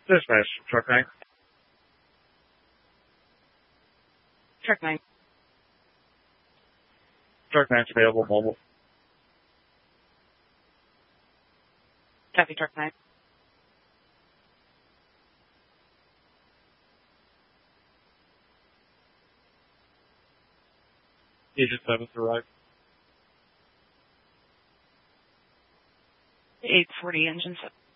Dispatch, truck 9. Truck 9. Truck 9's available mobile. Copy, Truck 9. Agent 7's arrived. 840 engine 7.